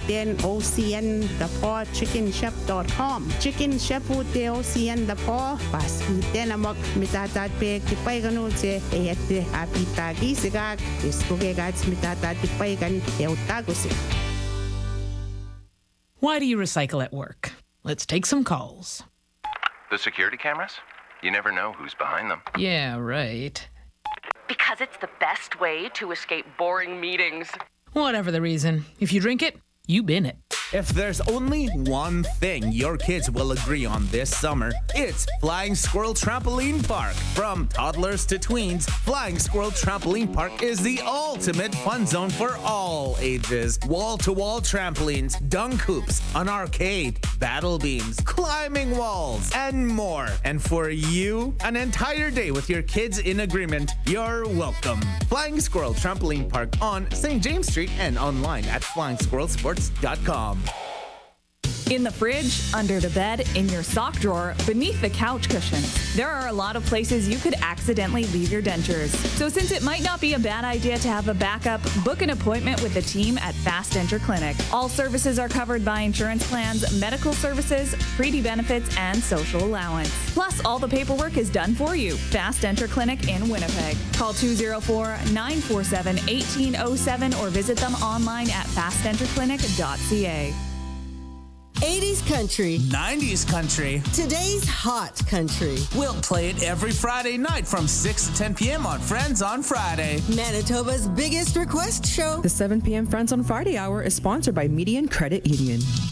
den OCN the paw chickenchef.com chicken chef the OCN the paw pas iten amok mitatat pe tipay kanu se eyete apitagi sigak iskoge gats mitatat tipay kan eutagose. Why do you recycle at work? Let's take some calls. The security cameras? You never know who's behind them. Yeah, right. Because it's the best way to escape boring meetings. Whatever the reason, if you drink it, you bin it. If there's only one thing your kids will agree on this summer, it's Flying Squirrel Trampoline Park. From toddlers to tweens, Flying Squirrel Trampoline Park is the ultimate fun zone for all ages. Wall-to-wall trampolines, dunk hoops, an arcade, battle beams, climbing walls, and more. And for you, an entire day with your kids in agreement. You're welcome. Flying Squirrel Trampoline Park on St. James Street and online at flyingsquirrelsports.com. In the fridge, under the bed, in your sock drawer, beneath the couch cushions. There are a lot of places you could accidentally leave your dentures. So since it might not be a bad idea to have a backup, book an appointment with the team at Fast Denture Clinic. All services are covered by insurance plans, medical services, treaty benefits, and social allowance. Plus, all the paperwork is done for you. Fast Denture Clinic in Winnipeg. Call 204-947-1807 or visit them online at fastdentureclinic.ca. 80s country. 90s country. Today's hot country. We'll play it every Friday night from 6 to 10 p.m. on Friends on Friday. Manitoba's biggest request show. The 7 p.m. Friends on Friday hour is sponsored by Median Credit Union.